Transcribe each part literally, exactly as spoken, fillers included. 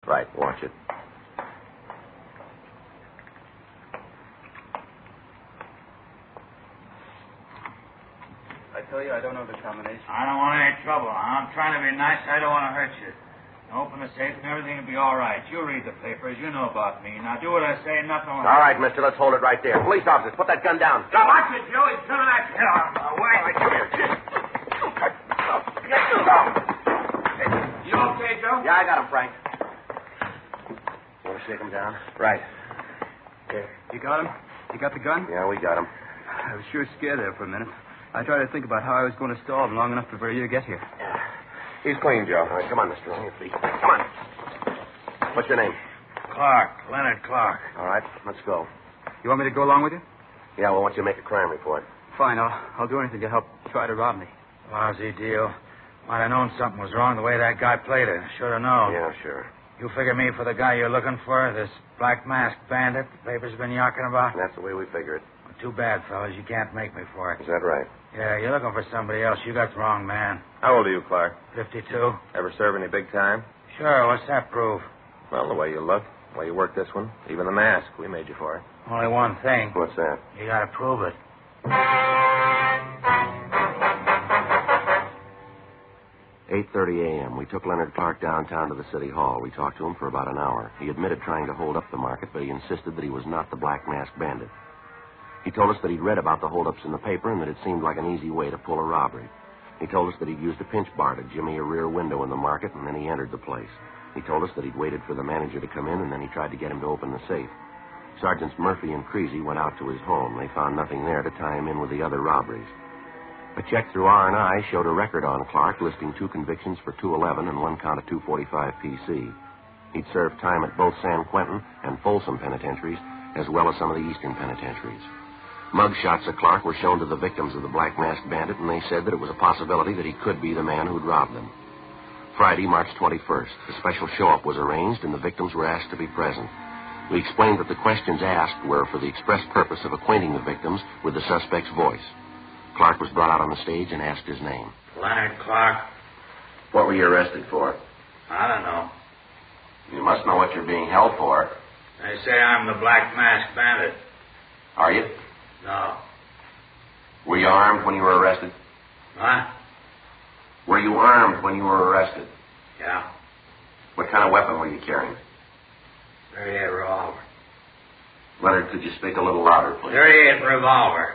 Right, watch it. I tell you, I don't know the combination. I don't want any trouble. I'm trying to be nice. I don't want to hurt you. Open the safe and everything will be all right. You read the papers. You know about me. Now do what I say and nothing will All right, mister. Let's hold it right there. Police officers, put that gun down. Stop. Watch it, Joe. He's coming at you. Away. All right, come here. You okay, Joe? Yeah, I got him, Frank. Want to shake him down? Right. There. You got him? You got the gun? Yeah, we got him. I was sure scared there for a minute. I tried to think about how I was going to stall him long enough before you get here. Yeah. He's clean, Joe. All right, come on, mister. On your feet. Come on. What's your name? Clark. Leonard Clark. All right, let's go. You want me to go along with you? Yeah, well, once you make a crime report. Fine. I'll, I'll do anything to help try to rob me. Lousy deal. Might have known something was wrong the way that guy played it. Should have known. Yeah, sure. You figure me for the guy you're looking for? This black masked bandit the paper's been yakking about? That's the way we figure it. Too bad, fellas. You can't make me for it. Is that right? Yeah, you're looking for somebody else. You got the wrong man. How old are you, Clark? fifty-two. Ever serve any big time? Sure, what's that prove? Well, the way you look, the way you work this one, even the mask, we made you for it. Only one thing. What's that? You gotta prove it. eight thirty a.m. We took Leonard Clark downtown to the city hall. We talked to him for about an hour. He admitted trying to hold up the market, but he insisted that he was not the black masked bandit. He told us that he'd read about the holdups in the paper and that it seemed like an easy way to pull a robbery. He told us that he'd used a pinch bar to jimmy a rear window in the market, and then he entered the place. He told us that he'd waited for the manager to come in, and then he tried to get him to open the safe. Sergeants Murphy and Creasy went out to his home. They found nothing there to tie him in with the other robberies. A check through R and I showed a record on Clark listing two convictions for two eleven and one count of two forty-five P C. He'd served time at both San Quentin and Folsom penitentiaries, as well as some of the eastern penitentiaries. Mug shots of Clark were shown to the victims of the Black Masked Bandit, and they said that it was a possibility that he could be the man who'd robbed them. Friday, March twenty-first, a special show-up was arranged, and the victims were asked to be present. We explained that the questions asked were for the express purpose of acquainting the victims with the suspect's voice. Clark was brought out on the stage and asked his name. Leonard Clark. What were you arrested for? I don't know. You must know what you're being held for. They say I'm the Black Masked Bandit. Are you? No. Were you armed when you were arrested? What? Were you armed when you were arrested? Yeah. What kind of weapon were you carrying? thirty-eight revolver. Leonard, could you speak a little louder, please? thirty-eight revolver.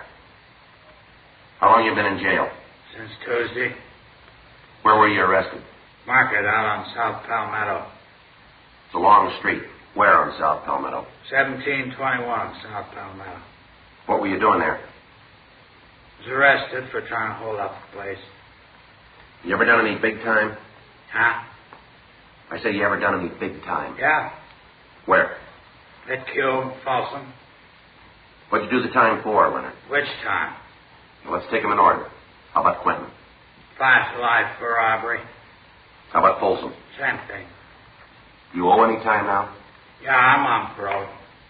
How long you been in jail? Since Tuesday. Where were you arrested? Market out on South Palmetto. It's a long street. Where on South Palmetto? seventeen twenty-one South Palmetto. What were you doing there? Was arrested for trying to hold up the place. You ever done any big time? Huh? I say, you ever done any big time? Yeah. Where? At Q, Folsom. What'd you do the time for, Leonard? Which time? Well, let's take them in order. How about Quentin? Five to life for robbery. How about Folsom? Same thing. You owe any time now? Yeah, I'm on parole.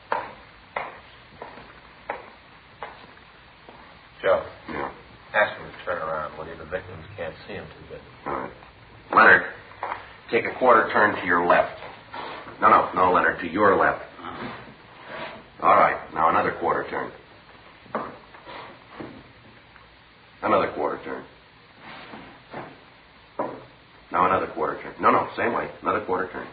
Joe, Yeah. ask him to turn around, will you? The victims can't see him too good. All right. Leonard, take a quarter turn to your left. No, no, no, Leonard, to your left. Uh-huh. All right. Now another quarter turn. Another quarter turn. Now another quarter turn. No, no, same way. Another quarter turn.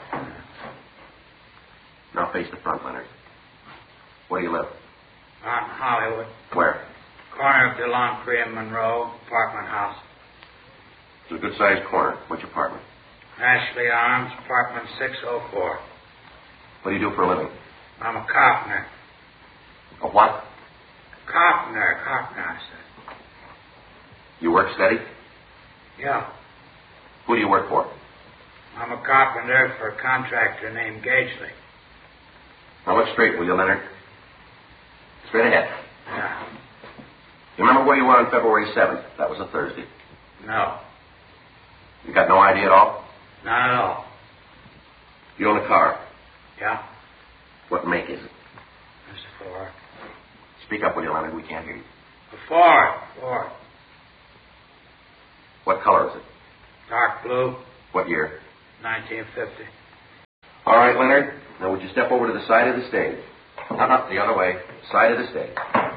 Now face the front, Leonard. Where do you live? On Hollywood. Where? Corner of DeLongpre and Monroe, apartment house. It's a good-sized corner. Which apartment? Ashley Arms, apartment six oh four. What do you do for a living? I'm a carpenter. A what? Carpenter, carpenter, I said. You work steady? Yeah. Who do you work for? I'm a carpenter for a contractor named Gagely. Now look straight, will you, Leonard? Straight ahead. Yeah. You remember where you were on February seventh? That was a Thursday. No. You got no idea at all? Not at all. You own a car. Yeah. What make is it? It's a Ford. Speak up, will you, Leonard? We can't hear you. A Ford. Ford. What color is it? Dark blue. What year? nineteen fifty. All right, Leonard. Now, would you step over to the side of the stage? No, no, the other way. Side of the stage.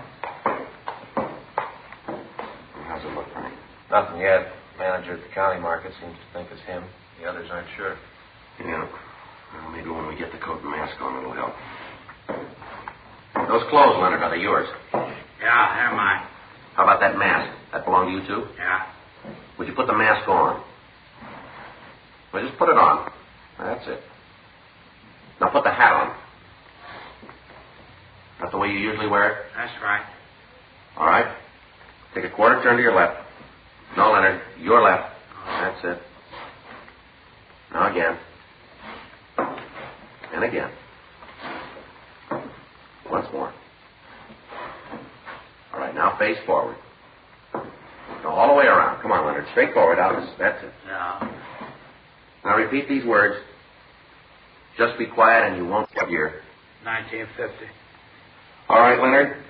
How's it look, Frank? Nothing yet. Manager at the county market seems to think it's him. The others aren't sure. Yeah. Well, maybe when we get the coat and mask on, it'll help. Those clothes, Leonard, are they yours? Yeah, they're mine. How about that mask? That belong to you, too? Yeah. Would you put the mask on? Well, just put it on. That's it. Now put the hat on. Not the way you usually wear it? That's right. All right. Take a quarter turn to your left. No, Leonard, your left. That's it. Now again. And again. Once more. All right, now face forward. Now all the way around. Come on, Leonard. Straight forward. Out. That's it. Yeah. Now repeat these words. Just be quiet and you won't get your... nineteen fifty. All right, Leonard.